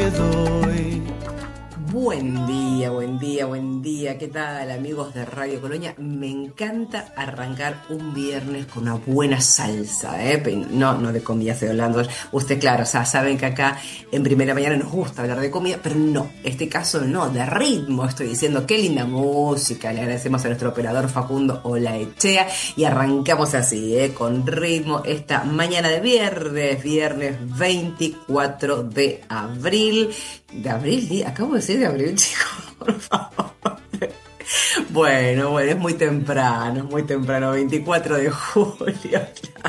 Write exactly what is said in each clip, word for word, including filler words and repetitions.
te doy. Buen día, buen día, buen día. ¿Qué tal, amigos de Radio Colonia? Me encanta arrancar un viernes con una buena salsa, ¿eh? No, no de comida, estoy hablando. Usted, claro, o sea, saben que acá en Primera Mañana nos gusta hablar de comida, pero no, este caso no, de ritmo estoy diciendo. Qué linda música. Le agradecemos a nuestro operador Facundo Olaechea y arrancamos así, ¿eh? Con ritmo esta mañana de viernes, viernes veinticuatro de abril. ¿De abril? Acabo de decir de abril, chicos, por favor. Bueno, bueno, es muy temprano, es muy temprano, veinticuatro de julio.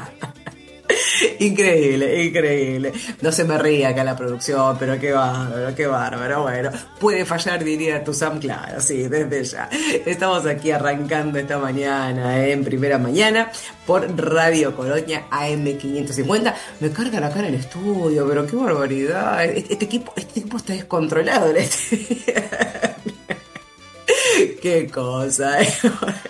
Increíble, increíble. No se me ríe acá la producción, pero qué bárbaro, qué bárbaro. Bueno, puede fallar, diría tu Sam, claro, sí, desde ya. Estamos aquí arrancando esta mañana, ¿eh? En Primera Mañana, por Radio Colonia A M quinientos cincuenta. Me cargan acá en el estudio, pero qué barbaridad. Este, este equipo, este equipo está descontrolado. Este... qué cosa, ¿eh?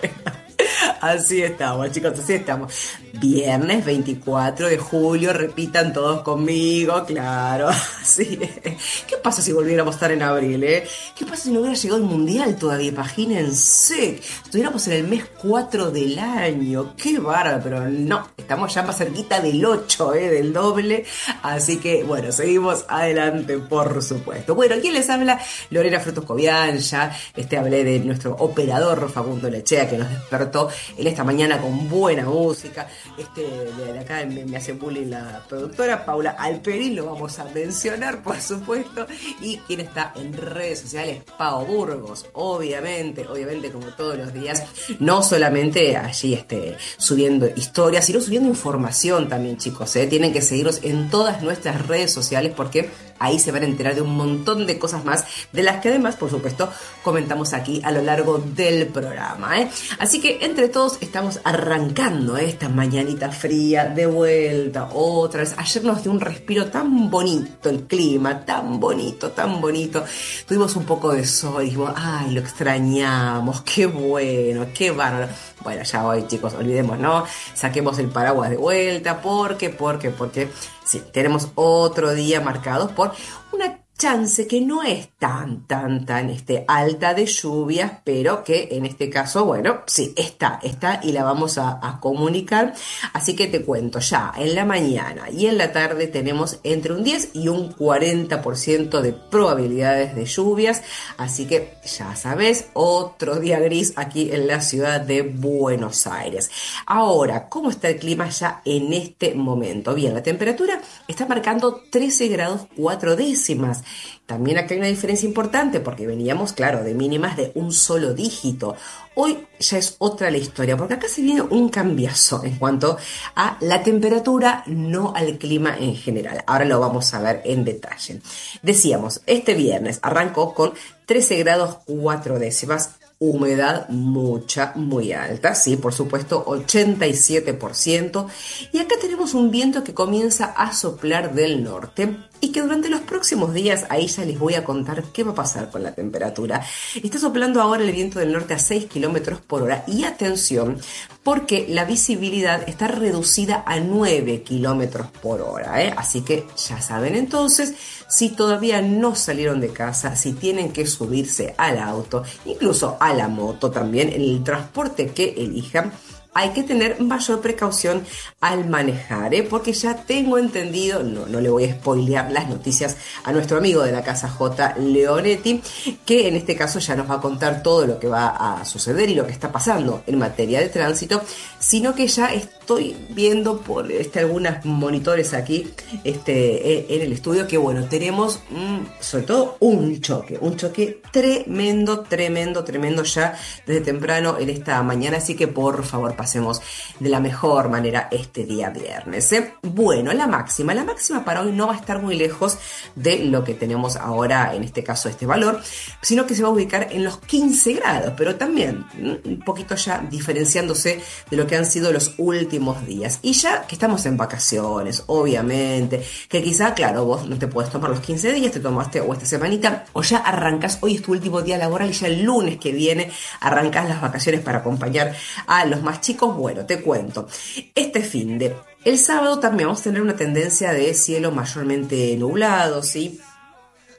Así estamos, chicos, así estamos. Viernes veinticuatro de julio, repitan todos conmigo, claro. Así es. ¿Qué pasa si volviéramos a estar en abril, eh? ¿Qué pasa si no hubiera llegado el mundial todavía? Imagínense, estuviéramos en el mes cuatro del año. Qué bárbaro, pero no, estamos ya más cerquita del ocho, eh, del doble. Así que, bueno, seguimos adelante, por supuesto. Bueno, ¿quién les habla? Lorena Frutos Cobian. Ya este, hablé de nuestro operador Facundo Lechea, que nos despertó en esta mañana con buena música. Este, de acá me, me hace bullying la productora Paula Alperín, lo vamos a mencionar, por supuesto. Y quien está en redes sociales, Pao Burgos, obviamente, obviamente como todos los días, no solamente allí este, subiendo historias, sino subiendo información también, chicos, ¿eh? Tienen que seguirnos en todas nuestras redes sociales porque ahí se van a enterar de un montón de cosas más, de las que además, por supuesto, comentamos aquí a lo largo del programa, ¿eh? Así que entre todos estamos arrancando, ¿eh? Esta mañanita fría, de vuelta, otra vez. Ayer nos dio un respiro tan bonito el clima, tan bonito, tan bonito. Tuvimos un poco de sol y dijimos, ay, lo extrañamos, qué bueno, qué bárbaro. Bueno, ya hoy, chicos, olvidemos, ¿no? Saquemos el paraguas de vuelta, porque, porque, porque, sí, tenemos otro día marcado por una chance que no es tan, tan, tan este, alta de lluvias, pero que en este caso, bueno, sí, está, está y la vamos a, a comunicar. Así que te cuento, ya en la mañana y en la tarde tenemos entre un diez y un cuarenta por ciento de probabilidades de lluvias. Así que ya sabes, otro día gris aquí en la ciudad de Buenos Aires. Ahora, ¿cómo está el clima ya en este momento? Bien, la temperatura está marcando trece grados cuatro décimas. También acá hay una diferencia importante porque veníamos, claro, de mínimas de un solo dígito. Hoy ya es otra la historia porque acá se viene un cambiazo en cuanto a la temperatura, no al clima en general. Ahora lo vamos a ver en detalle. Decíamos, este viernes arrancó con trece grados cuatro décimas. Humedad mucha, muy alta, sí, por supuesto, ochenta y siete por ciento. Y acá tenemos un viento que comienza a soplar del norte y que durante los próximos días, ahí ya les voy a contar qué va a pasar con la temperatura. Está soplando ahora el viento del norte a seis kilómetros por hora y atención, porque la visibilidad está reducida a nueve kilómetros por hora, ¿eh? Así que ya saben entonces, si todavía no salieron de casa, si tienen que subirse al auto, incluso a la moto también, en el transporte que elijan, hay que tener mayor precaución al manejar, ¿eh? Porque ya tengo entendido, no, no le voy a spoilear las noticias a nuestro amigo de la Casa J, Leonetti, que en este caso ya nos va a contar todo lo que va a suceder y lo que está pasando en materia de tránsito, sino que ya estoy viendo por este, algunos monitores aquí este, en el estudio que, bueno, tenemos mm, sobre todo un choque, un choque tremendo, tremendo, tremendo ya desde temprano en esta mañana, así que por favor, pasemos de la mejor manera este día viernes, ¿eh? Bueno, la máxima, la máxima para hoy no va a estar muy lejos de lo que tenemos ahora, en este caso este valor, sino que se va a ubicar en los quince grados, pero también un poquito ya diferenciándose de lo que han sido los últimos días. Y ya que estamos en vacaciones, obviamente, que quizá, claro, vos no te puedes tomar los quince días, te tomaste o esta semanita, o ya arrancas, hoy es tu último día laboral y ya el lunes que viene arrancas las vacaciones para acompañar a los más chicos. Bueno, te cuento, este fin de el sábado también vamos a tener una tendencia de cielo mayormente nublado, ¿sí?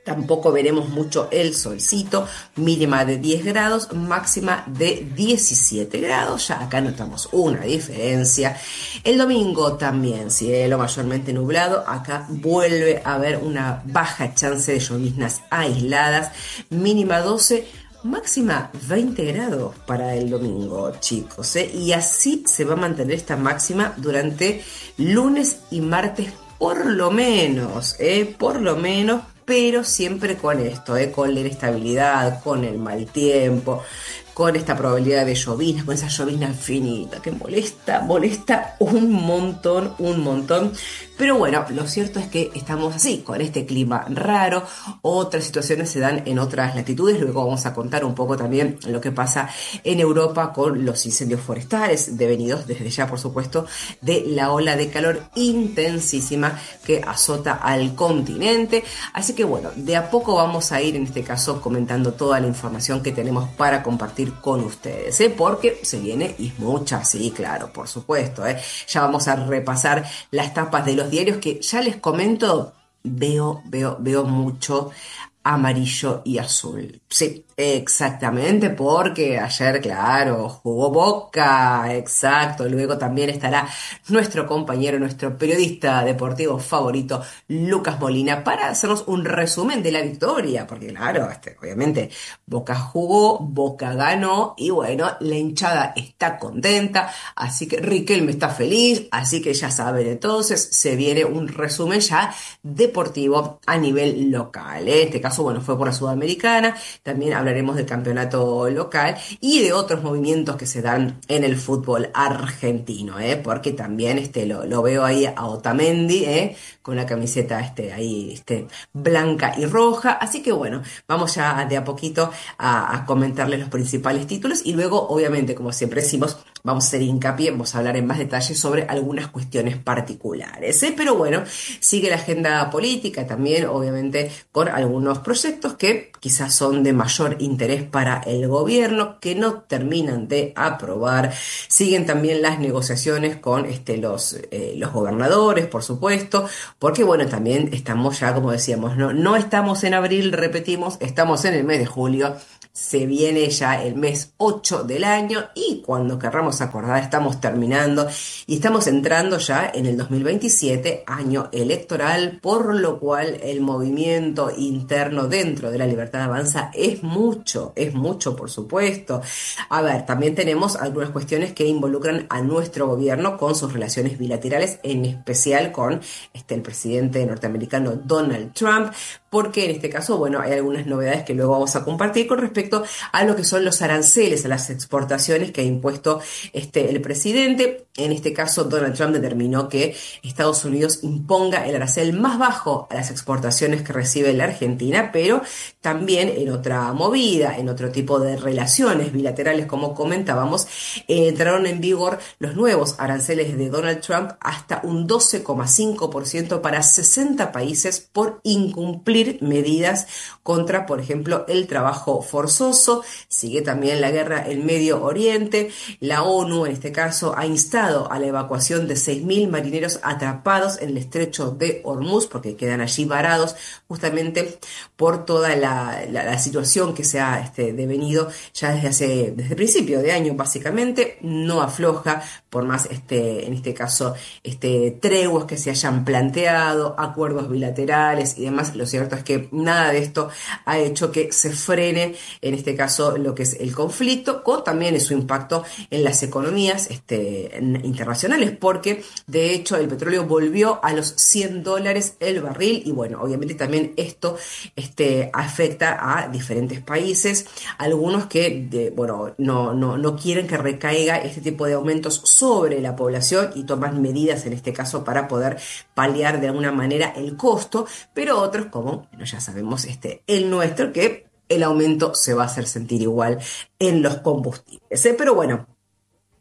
Tampoco veremos mucho el solcito, mínima de diez grados, máxima de diecisiete grados, ya acá notamos una diferencia. El domingo también, cielo mayormente nublado, acá vuelve a haber una baja chance de lloviznas aisladas, mínima doce, máxima veinte grados para el domingo, chicos, ¿eh? Y así se va a mantener esta máxima durante lunes y martes por lo menos, ¿eh? Por lo menos, pero siempre con esto, ¿eh? Con la inestabilidad, con el mal tiempo, con esta probabilidad de llovizna, con esa llovizna infinita que molesta, molesta un montón, un montón. Pero bueno, lo cierto es que estamos así, con este clima raro. Otras situaciones se dan en otras latitudes. Luego vamos a contar un poco también lo que pasa en Europa con los incendios forestales, devenidos desde ya, por supuesto, de la ola de calor intensísima que azota al continente. Así que bueno, de a poco vamos a ir en este caso comentando toda la información que tenemos para compartir con ustedes, ¿eh? Porque se viene y mucha, sí, claro, por supuesto, ¿eh? Ya vamos a repasar las tapas de los diarios que ya les comento, veo, veo, veo mucho amarillo y azul. Sí, exactamente, porque ayer, claro, jugó Boca, exacto. Luego también estará nuestro compañero, nuestro periodista deportivo favorito, Lucas Molina, para hacernos un resumen de la victoria, porque claro, este, obviamente Boca jugó, Boca ganó y bueno, la hinchada está contenta, así que Riquelme está feliz, así que ya saben, entonces se viene un resumen ya deportivo a nivel local, ¿eh? En este caso, bueno, fue por la Sudamericana, también hablaremos del campeonato local y de otros movimientos que se dan en el fútbol argentino, ¿eh? Porque también este, lo, lo veo ahí a Otamendi, ¿eh? Con la camiseta este, ahí este, blanca y roja, así que bueno, vamos ya de a poquito a, a comentarles los principales títulos y luego, obviamente, como siempre decimos, vamos a hacer hincapié, vamos a hablar en más detalle sobre algunas cuestiones particulares, ¿eh? Pero bueno, sigue la agenda política también, obviamente, con algunos proyectos que quizás son de mayor interés para el gobierno, que no terminan de aprobar. Siguen también las negociaciones con este, los, eh, los gobernadores, por supuesto, porque bueno, también estamos ya, como decíamos, no, no estamos en abril, repetimos, estamos en el mes de julio. Se viene ya el mes ocho del año y cuando querramos acordar estamos terminando y estamos entrando ya en el dos mil veintisiete, año electoral, por lo cual el movimiento interno dentro de la Libertad Avanza es mucho, es mucho por supuesto. A ver, también tenemos algunas cuestiones que involucran a nuestro gobierno con sus relaciones bilaterales, en especial con este, el presidente norteamericano Donald Trump, porque en este caso, bueno, hay algunas novedades que luego vamos a compartir con respecto a lo que son los aranceles a las exportaciones que ha impuesto este, el presidente. En este caso, Donald Trump determinó que Estados Unidos imponga el arancel más bajo a las exportaciones que recibe la Argentina, pero también en otra movida, en otro tipo de relaciones bilaterales, como comentábamos, eh, entraron en vigor los nuevos aranceles de Donald Trump hasta un doce coma cinco por ciento para sesenta países por incumplir medidas contra, por ejemplo, el trabajo forzoso. Sigue también la guerra en Medio Oriente. La ONU, en este caso, ha instado a la evacuación de seis mil marineros atrapados en el estrecho de Hormuz, porque quedan allí varados justamente por toda la, la, la situación que se ha este, devenido ya desde hace, desde el principio de año, básicamente. No afloja, por más, este, en este caso, este, treguas que se hayan planteado, acuerdos bilaterales y demás. Lo cierto es que nada de esto ha hecho que se frene, en este caso, lo que es el conflicto, con también su impacto en las economías este, internacionales, porque de hecho el petróleo volvió a los cien dólares el barril y bueno, obviamente también esto este, afecta a diferentes países, algunos que de, bueno, no, no, no quieren que recaiga este tipo de aumentos sobre la población y toman medidas en este caso para poder paliar de alguna manera el costo, pero otros como, bueno, ya sabemos, este, el nuestro, que el aumento se va a hacer sentir igual en los combustibles, ¿eh? Pero bueno,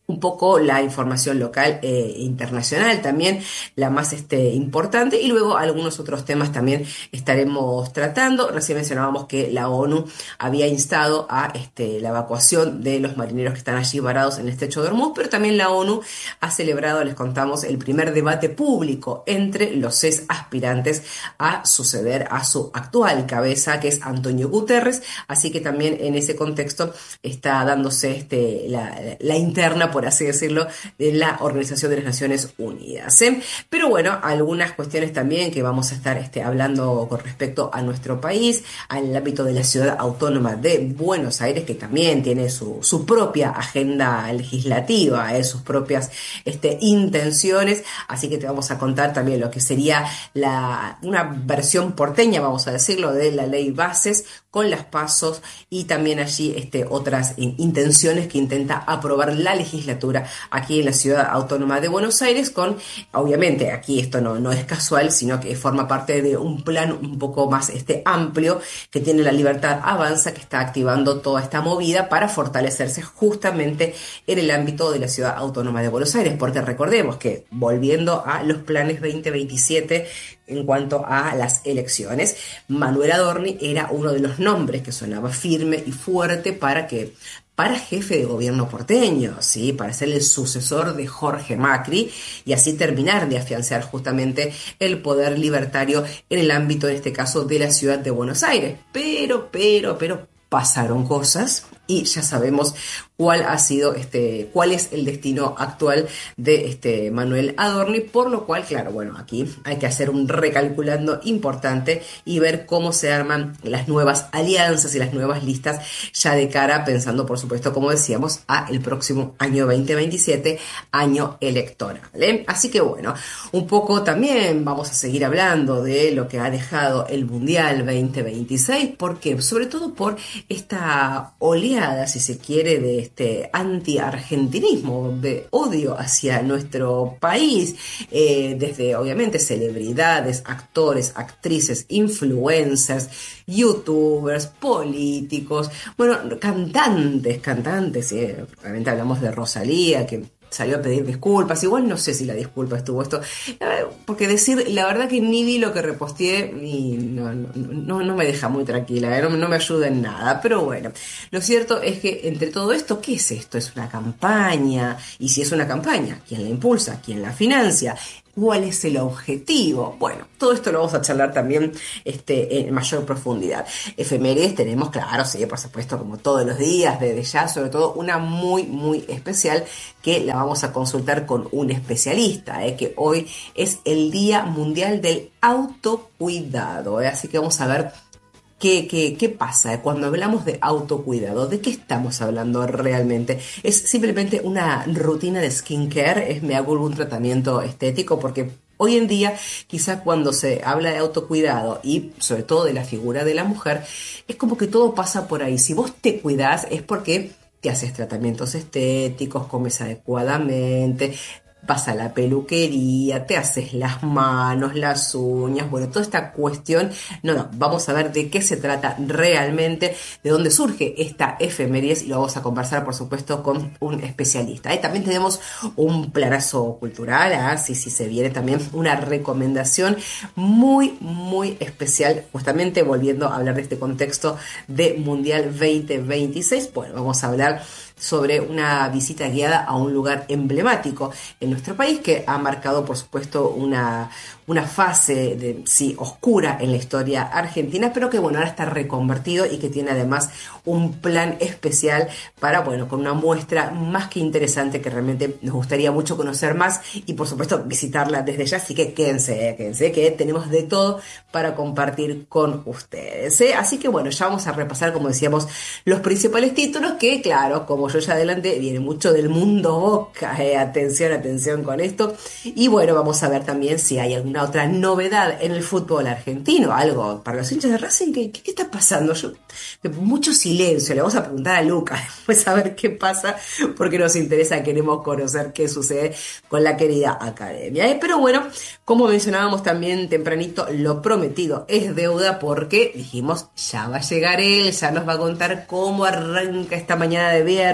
un poco la información local e internacional también, la más este, importante, y luego algunos otros temas también estaremos tratando. Recién mencionábamos que la ONU había instado a este, la evacuación de los marineros que están allí varados en el estrecho de Hormuz, pero también la ONU ha celebrado, les contamos, el primer debate público entre los seis aspirantes a suceder a su actual cabeza, que es Antonio Guterres, así que también en ese contexto está dándose este, la, la interna, por así decirlo, de la Organización de las Naciones Unidas, ¿eh? Pero bueno, algunas cuestiones también que vamos a estar este, hablando con respecto a nuestro país, al ámbito de la ciudad autónoma de Buenos Aires, que también tiene su, su propia agenda legislativa, ¿eh? Sus propias este, intenciones, así que te vamos a contar también lo que sería la, una versión porteña, vamos a decirlo, de la ley Bases con las pasos y también allí este, otras intenciones que intenta aprobar la legislatura aquí en la ciudad autónoma de Buenos Aires, con, obviamente, aquí esto no, no es casual, sino que forma parte de un plan un poco más este, amplio que tiene La Libertad Avanza, que está activando toda esta movida para fortalecerse justamente en el ámbito de la ciudad autónoma de Buenos Aires, porque recordemos que, volviendo a los planes veinte veintisiete en cuanto a las elecciones, Manuel Adorni era uno de los nombres que sonaba firme y fuerte para que para jefe de gobierno porteño, ¿sí? Para ser el sucesor de Jorge Macri y así terminar de afianzar justamente el poder libertario en el ámbito, en este caso, de la ciudad de Buenos Aires. Pero, pero, pero pasaron cosas y ya sabemos cuál ha sido este, cuál es el destino actual de este Manuel Adorni, por lo cual, claro, bueno, aquí hay que hacer un recalculando importante y ver cómo se arman las nuevas alianzas y las nuevas listas ya de cara, pensando, por supuesto, como decíamos, a el próximo año veinte veintisiete, año electoral, ¿eh? Así que bueno, un poco también vamos a seguir hablando de lo que ha dejado el Mundial veinte veintiséis, porque sobre todo por esta oleada, si se quiere, de este anti-argentinismo, de odio hacia nuestro país, eh, desde obviamente celebridades, actores, actrices, influencers, youtubers, políticos, bueno, cantantes, cantantes, eh, realmente hablamos de Rosalía, que salió a pedir disculpas, igual no sé si la disculpa estuvo esto, porque decir, la verdad que ni vi lo que reposteé y no, no, no, no me deja muy tranquila, ¿eh? no, no me ayuda en nada, pero bueno, lo cierto es que entre todo esto, ¿qué es esto? ¿Es una campaña? Y si es una campaña, ¿quién la impulsa? ¿Quién la financia? ¿Cuál es el objetivo? Bueno, todo esto lo vamos a charlar también este, en mayor profundidad. Efemérides tenemos, claro, sí, por supuesto, como todos los días, desde ya, sobre todo una muy, muy especial que la vamos a consultar con un especialista, ¿eh? Que hoy es el Día Mundial del Autocuidado, ¿eh? Así que vamos a ver ¿Qué, qué, qué pasa cuando hablamos de autocuidado? ¿De qué estamos hablando realmente? ¿Es simplemente una rutina de skincare? ¿Es me hago algún tratamiento estético? Porque hoy en día, quizá cuando se habla de autocuidado y sobre todo de la figura de la mujer, es como que todo pasa por ahí. Si vos te cuidás es porque te haces tratamientos estéticos, comes adecuadamente, vas a la peluquería, te haces las manos, las uñas, bueno, toda esta cuestión. No, no, vamos a ver de qué se trata realmente, de dónde surge esta efemérides y lo vamos a conversar, por supuesto, con un especialista. ¿eh? También tenemos un planazo cultural, ¿eh? sí, sí, se viene también una recomendación muy, muy especial, justamente volviendo a hablar de este contexto de Mundial veinte veintiséis. Bueno, vamos a hablar sobre una visita guiada a un lugar emblemático en nuestro país que ha marcado, por supuesto, una, una fase de, sí, oscura en la historia argentina, pero que, bueno, ahora está reconvertido y que tiene además un plan especial para, bueno, con una muestra más que interesante que realmente nos gustaría mucho conocer más y, por supuesto, visitarla desde ya. Así que quédense, quédense, que tenemos de todo para compartir con ustedes, ¿eh? Así que, bueno, ya vamos a repasar, como decíamos, los principales títulos que, claro, como yo ya adelanté, viene mucho del mundo Boca, eh, atención, atención con esto, y bueno, vamos a ver también si hay alguna otra novedad en el fútbol argentino, algo para los hinchas de Racing, ¿qué, qué, qué está pasando? Yo, mucho silencio, le vamos a preguntar a Lucas después a ver qué pasa, porque nos interesa, queremos conocer qué sucede con la querida academia, ¿eh? Pero bueno, como mencionábamos también tempranito, lo prometido es deuda, porque dijimos, ya va a llegar él, ya nos va a contar cómo arranca esta mañana de viernes,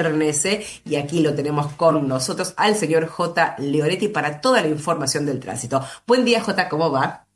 viernes, ¿eh? Y aquí lo tenemos con nosotros al señor J. Leonetti para toda la información del tránsito. Buen día, J, ¿cómo va?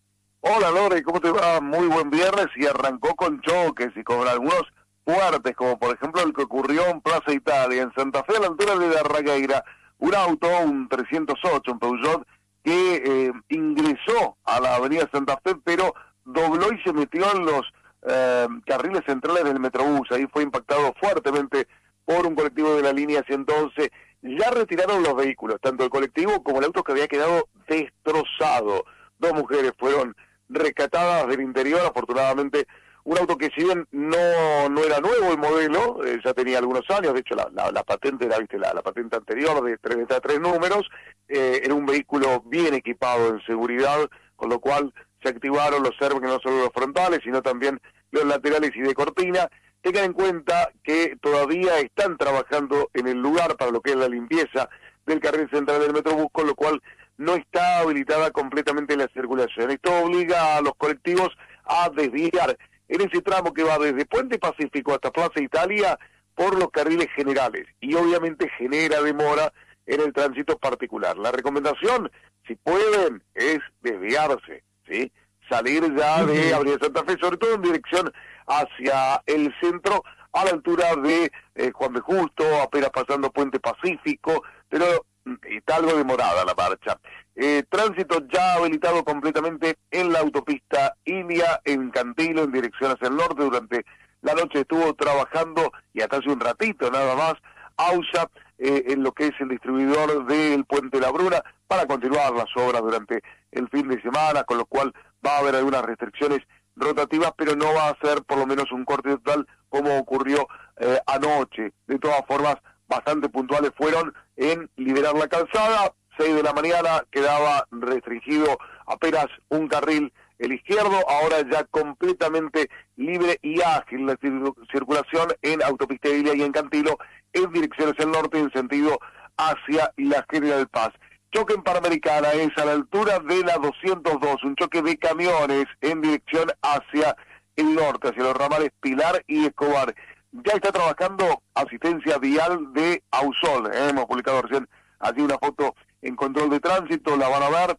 Hola Lore, ¿cómo te va? Muy buen viernes y arrancó con choques y con algunos fuertes, como por ejemplo el que ocurrió en Plaza Italia, en Santa Fe, a la altura de Darregueira. Un auto, un trescientos ocho, un Peugeot, que eh, ingresó a la avenida Santa Fe, pero dobló y se metió en los eh, carriles centrales del Metrobús. Ahí fue impactado fuertemente por un colectivo de la línea ciento once. Ya retiraron los vehículos, tanto el colectivo como el auto, que había quedado destrozado. Dos mujeres fueron rescatadas del interior, afortunadamente. Un auto que, si bien no no era nuevo el modelo, eh, ya tenía algunos años. De hecho la, la, la patente era, viste, la, la patente anterior de treinta y tres números. Eh, era un vehículo bien equipado en seguridad, con lo cual se activaron los airbags, no solo los frontales, sino también los laterales y de cortina. Tengan en cuenta que todavía están trabajando en el lugar para lo que es la limpieza del carril central del Metrobús, con lo cual no está habilitada completamente la circulación. Esto obliga a los colectivos a desviar en ese tramo que va desde Puente Pacífico hasta Plaza Italia por los carriles generales, y obviamente genera demora en el tránsito particular. La recomendación, si pueden, es desviarse, ¿sí? Salir ya de Avenida Santa Fe, sobre todo en dirección hacia el centro, a la altura de eh, Juan de Justo, apenas pasando Puente Pacífico, pero está algo demorada la marcha. Eh, tránsito ya habilitado completamente en la autopista Ilia, en Cantilo, en dirección hacia el norte. Durante la noche estuvo trabajando, y hasta hace un ratito nada más, AUSA, eh, en lo que es el distribuidor del Puente La Bruna, para continuar las obras durante el fin de semana, con lo cual va a haber algunas restricciones rotativas, pero no va a ser por lo menos un corte total como ocurrió eh, anoche. De todas formas, bastante puntuales fueron en liberar la calzada. Seis de la mañana quedaba restringido apenas un carril, el izquierdo, ahora ya completamente libre y ágil la circulación en autopista Ilia y en Cantilo, en dirección hacia el norte, en sentido hacia la General Paz. Choque en Panamericana, es a la altura de la doscientos dos, un choque de camiones en dirección hacia el norte, hacia los ramales Pilar y Escobar. Ya está trabajando asistencia vial de Ausol, ¿eh? Hemos publicado recién allí una foto en control de tránsito, la van a ver,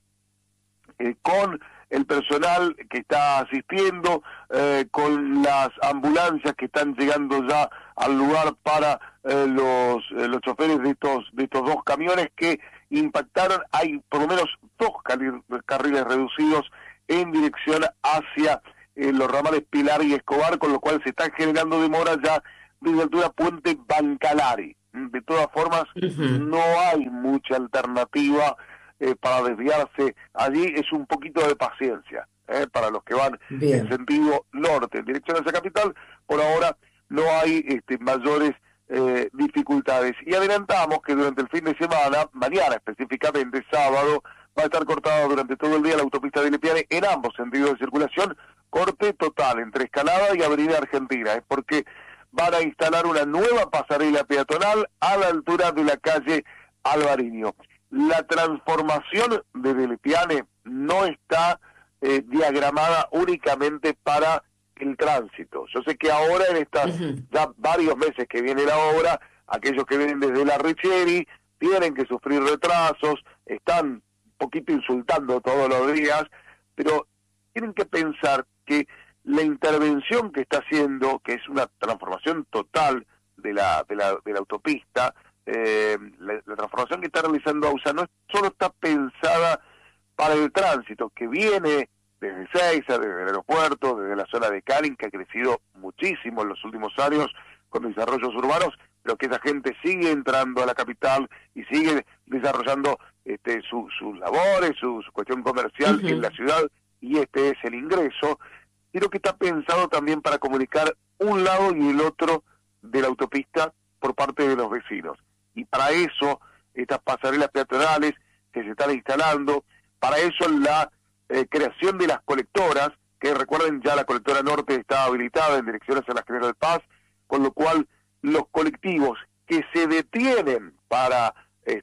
eh, con el personal que está asistiendo, eh, con las ambulancias que están llegando ya al lugar para eh, los eh, los choferes de estos de estos dos camiones que impactaron. Hay por lo menos dos carril, carriles reducidos en dirección hacia eh, los ramales Pilar y Escobar, con lo cual se están generando demoras ya desde altura Puente Bancalari. De todas formas, uh-huh. no hay mucha alternativa eh, para desviarse allí. Es un poquito de paciencia eh, para los que van Bien. en sentido norte, en dirección hacia capital. Por ahora no hay este, mayores eh, dificultades. Y adelantamos que durante el fin de semana, mañana específicamente, sábado, va a estar cortada durante todo el día la autopista de Lepiane en ambos sentidos de circulación. Corte total entre Escalada y Avenida Argentina. Es porque van a instalar una nueva pasarela peatonal a la altura de la calle Alvariño. La transformación de Lepiane no está eh, diagramada únicamente para el tránsito. Yo sé que ahora, en estas uh-huh. ya varios meses que viene la obra, aquellos que vienen desde la Richieri tienen que sufrir retrasos, están un poquito insultando todos los días, pero tienen que pensar que la intervención que está haciendo, que es una transformación total de la de la, de la autopista, eh, la, la transformación que está realizando AUSA no es, solo está pensada para el tránsito, que viene desde Seiza, desde el aeropuerto, desde la zona de Carin, que ha crecido muchísimo en los últimos años con desarrollos urbanos, pero que esa gente sigue entrando a la capital y sigue desarrollando este, su, sus labores, su, su cuestión comercial uh-huh. en la ciudad, y este es el ingreso. Creo que está pensado también para comunicar un lado y el otro de la autopista por parte de los vecinos. Y para eso, estas pasarelas peatonales que se están instalando, para eso la eh, creación de las colectoras, que recuerden ya la colectora norte está habilitada en dirección hacia la General Paz, con lo cual los colectivos que se detienen para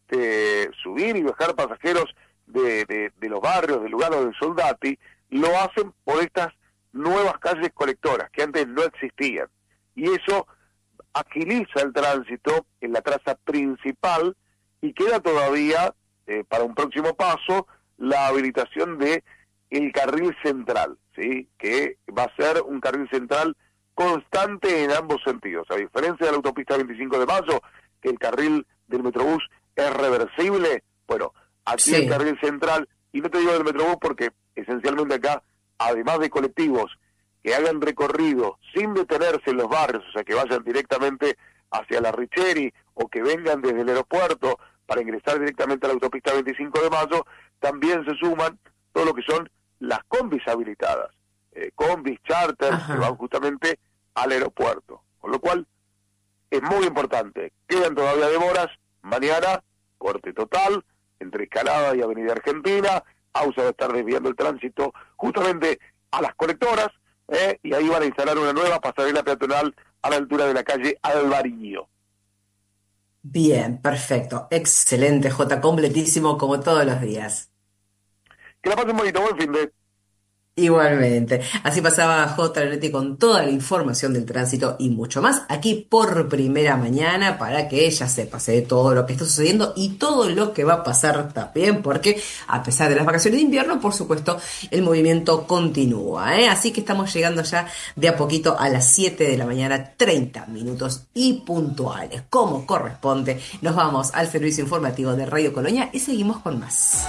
este, subir y bajar pasajeros de, de, de los barrios, del lugar o del Soldati, lo hacen por estas nuevas calles colectoras que antes no existían, y eso agiliza el tránsito en la traza principal y queda todavía, eh, para un próximo paso, la habilitación de el carril central, ¿sí? Que va a ser un carril central constante en ambos sentidos. A diferencia de la autopista veinticinco de mayo, que el carril del Metrobús es reversible, bueno, aquí sí. El carril central, y no te digo del Metrobús porque esencialmente acá, además de colectivos que hagan recorrido sin detenerse en los barrios, o sea, que vayan directamente hacia la Richeri o que vengan desde el aeropuerto para ingresar directamente a la autopista veinticinco de mayo, también se suman todo lo que son las combis habilitadas, eh, combis, charters, Ajá. que van justamente al aeropuerto. Con lo cual, es muy importante. Quedan todavía demoras. Mañana, corte total entre Escalada y Avenida Argentina. AUSA va a estar desviando el tránsito justamente a las colectoras, eh, y ahí van a instalar una nueva pasarela peatonal a la altura de la calle Alvariño. Bien, perfecto. Excelente, J. Completísimo como todos los días. Que la pasen bonito, buen fin de... Igualmente. Así pasaba J. Loretti con toda la información del tránsito y mucho más aquí por Primera Mañana para que ella sepa de todo lo que está sucediendo y todo lo que va a pasar también, porque a pesar de las vacaciones de invierno, por supuesto, el movimiento continúa, ¿eh? Así que estamos llegando ya de a poquito a las siete de la mañana, treinta minutos y puntuales, como corresponde. Nos vamos al servicio informativo de Radio Colonia y seguimos con más.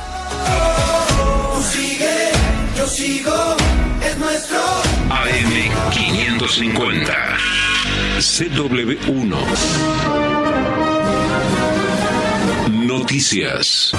Yo sigo, es nuestro A M quinientos cincuenta C W uno Noticias.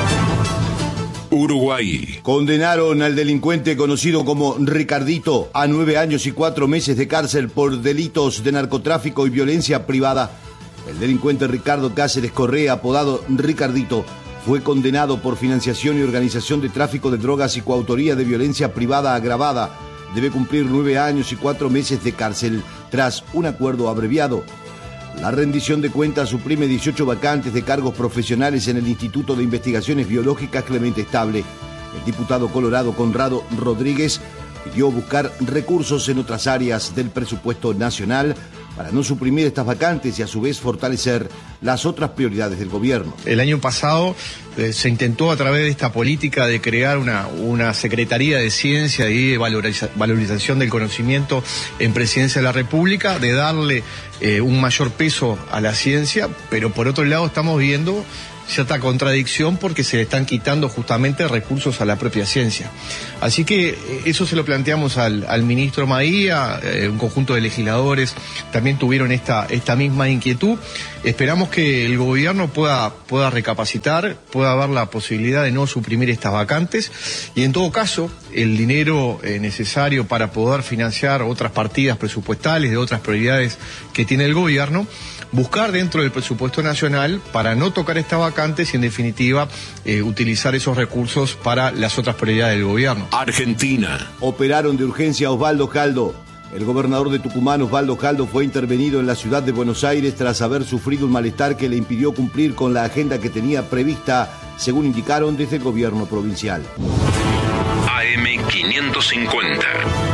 Uruguay. Condenaron al delincuente conocido como Ricardito a nueve años y cuatro meses de cárcel por delitos de narcotráfico y violencia privada. El delincuente Ricardo Cáceres Correa, apodado Ricardito, fue condenado por financiación y organización de tráfico de drogas y coautoría de violencia privada agravada. Debe cumplir nueve años y cuatro meses de cárcel tras un acuerdo abreviado. La rendición de cuentas suprime dieciocho vacantes de cargos profesionales en el Instituto de Investigaciones Biológicas Clemente Estable. El diputado colorado Conrado Rodríguez pidió buscar recursos en otras áreas del presupuesto nacional para no suprimir estas vacantes y a su vez fortalecer las otras prioridades del gobierno. El año pasado eh, se intentó a través de esta política de crear una, una Secretaría de Ciencia y de valoriza, valorización del conocimiento en Presidencia de la República, de darle eh, un mayor peso a la ciencia, pero por otro lado estamos viendo cierta contradicción porque se le están quitando justamente recursos a la propia ciencia. Así que eso se lo planteamos al, al ministro Maía, eh, un conjunto de legisladores también tuvieron esta, esta misma inquietud. Esperamos que el gobierno pueda, pueda recapacitar, pueda haber la posibilidad de no suprimir estas vacantes y en todo caso el dinero eh, necesario para poder financiar otras partidas presupuestales de otras prioridades que tiene el gobierno, buscar dentro del presupuesto nacional para no tocar estas vacantes y en definitiva eh, utilizar esos recursos para las otras prioridades del gobierno. Argentina. Operaron de urgencia a Osvaldo Caldo. El gobernador de Tucumán, Osvaldo Caldo, fue intervenido en la ciudad de Buenos Aires tras haber sufrido un malestar que le impidió cumplir con la agenda que tenía prevista, según indicaron desde el gobierno provincial. A M quinientos cincuenta.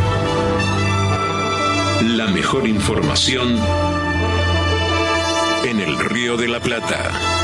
La mejor información en el Río de la Plata.